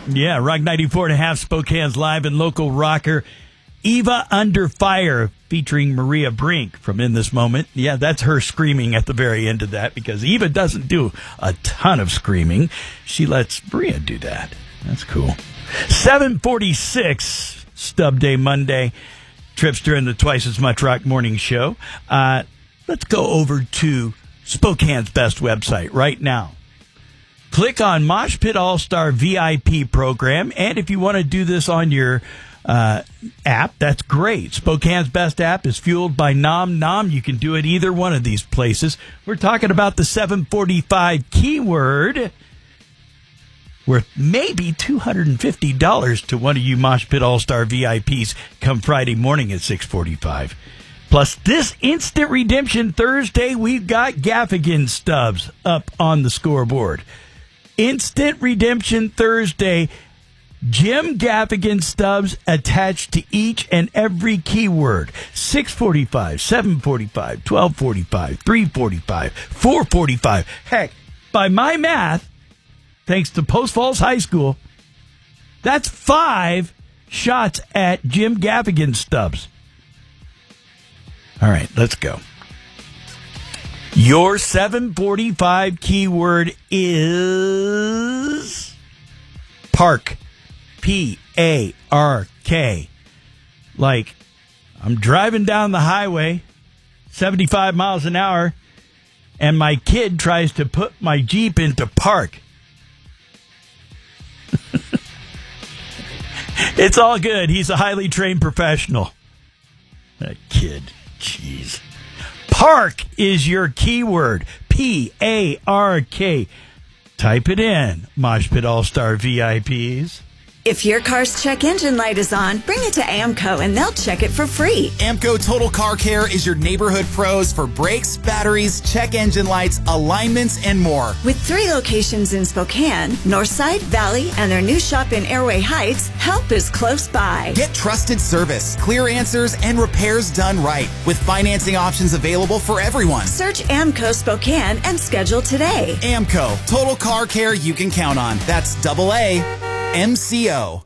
Yeah, Rock 94.5, Spokane's live and local rocker, Eva Under Fire, featuring Maria Brink from In This Moment. Yeah, that's her screaming at the very end of that, because Eva doesn't do a ton of screaming. She lets Maria do that. That's cool. 7:46, Stub Day Monday. Trips during the Twice as Much Rock Morning Show. Let's go over to Spokane's best website right now. Click on Mosh Pit All-Star VIP program, and if you want to do this on your app, that's great. Spokane's best app is fueled by Nom Nom. You can do it either one of these places. We're talking about the 745 keyword, worth maybe $250 to one of you Mosh Pit All-Star VIPs come Friday morning at 6:45. Plus, this Instant Redemption Thursday, we've got Gaffigan stubs up on the scoreboard. Instant Redemption Thursday, Jim Gaffigan stubs attached to each and every keyword. 6:45, 7:45, 12:45, 3:45, 4:45. Heck, by my math, thanks to Post Falls High School, that's 5 shots at Jim Gaffigan stubs. All right, let's go. Your 745 keyword is park. P-A-R-K. Like, I'm driving down the highway, 75 miles an hour, and my kid tries to put my Jeep into park. It's all good. He's a highly trained professional. That kid. Jeez. Park is your keyword. P-A-R-K. Type it in. Mosh Pit All-Star VIPs. If your car's check engine light is on, bring it to AMCO and they'll check it for free. AMCO Total Car Care is your neighborhood pros for brakes, batteries, check engine lights, alignments, and more. With 3 locations in Spokane, Northside, Valley, and their new shop in Airway Heights, help is close by. Get trusted service, clear answers, and repairs done right, with financing options available for everyone. Search AMCO Spokane and schedule today. AMCO Total Car Care you can count on. That's AAMCO.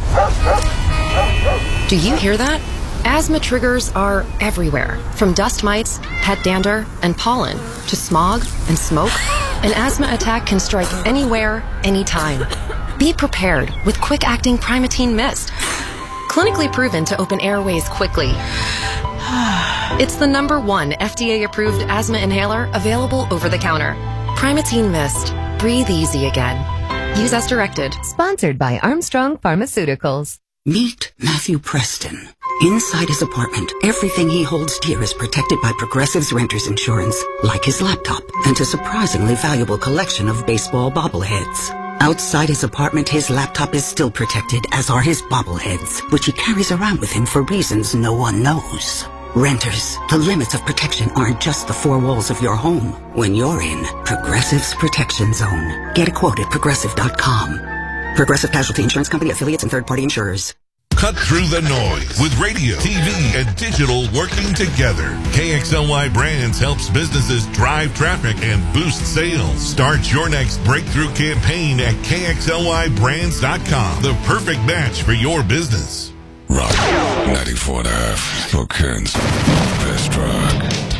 Do you hear that? Asthma triggers are everywhere, from dust mites, pet dander, and pollen, to smog and smoke. An asthma attack can strike anywhere, anytime. Be prepared with quick-acting Primatene Mist. Clinically proven to open airways quickly. It's the #1 FDA-approved asthma inhaler available over the counter. Primatene Mist. Breathe easy again. Use as directed. Sponsored by Armstrong Pharmaceuticals. Meet Matthew Preston. Inside his apartment, everything he holds dear is protected by Progressive's Renter's Insurance, like his laptop and a surprisingly valuable collection of baseball bobbleheads. Outside his apartment, his laptop is still protected, as are his bobbleheads, which he carries around with him for reasons no one knows. Renters, the limits of protection aren't just the 4 walls of your home. When you're in Progressive's Protection Zone, get a quote at Progressive.com. Progressive Casualty Insurance Company, affiliates, and third-party insurers. Cut through the noise with radio, TV, and digital working together. KXLY Brands helps businesses drive traffic and boost sales. Start your next breakthrough campaign at KXLYBrands.com. The perfect match for your business. Rock 94.5, Spokane's best rock.